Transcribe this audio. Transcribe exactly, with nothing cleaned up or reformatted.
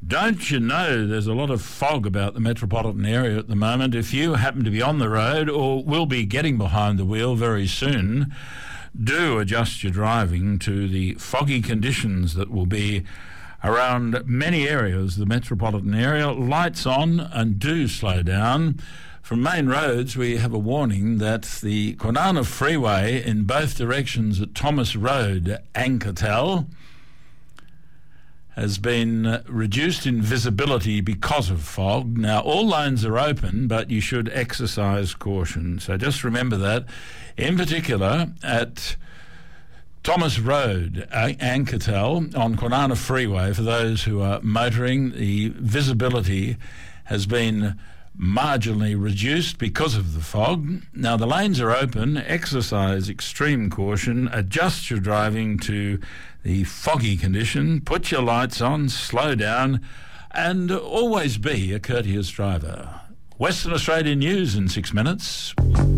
Don't you know there's a lot of fog about the metropolitan area at the moment? If you happen to be on the road or will be getting behind the wheel very soon, do adjust your driving to the foggy conditions that will be around many areas of the metropolitan area. Lights on and do slow down. From main roads, we have a warning that the Kwinana Freeway in both directions at Thomas Road, Anketel, has been uh, reduced in visibility because of fog. Now, all lanes are open, but you should exercise caution. So just remember that. In particular, at Thomas Road, Anketel, on Kwinana Freeway, for those who are motoring, the visibility has been marginally reduced because of the fog. Now, the lanes are open. Exercise extreme caution. Adjust your driving to the foggy condition. Put your lights on, slow down, and always be a courteous driver. Western Australian News in six minutes.